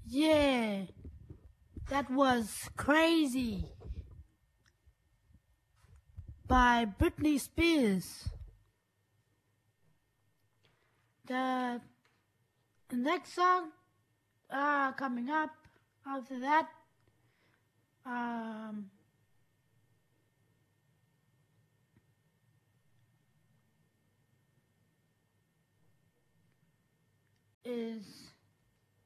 Yeah, that was Crazy by Britney Spears. The next song coming up after that um, is